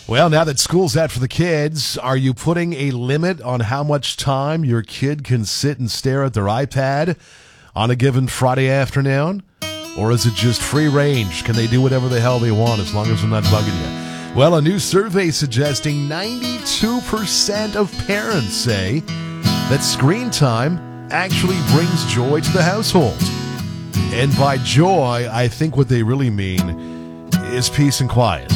Well, now that school's out for the kids, are you putting a limit on how much time your kid can sit and stare at their iPad on a given Friday afternoon? Or is it just free range? Can they do whatever the hell they want as long as they're not bugging you? Well, a new survey suggesting 92% of parents say that screen time actually brings joy to the household. And by joy, I think what they really mean is peace and quiet.